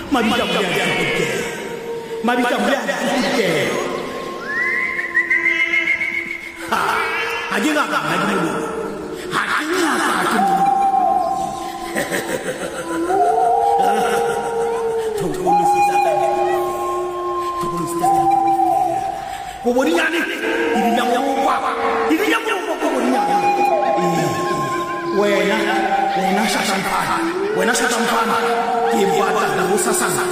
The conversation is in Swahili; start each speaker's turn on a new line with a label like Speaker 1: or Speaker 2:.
Speaker 1: Mabita mliaja kuke. Mabita mliaja kuke. Ha, hajiga ka hajimu. Hajiga ka hajimu. Tunggu sisa tadi. Tunggu sisa tadi. Kuburinya ni, ini yang apa? Ini yang apa kuburinya? Wena sasampan, wena sasampan, kibata dan usasan.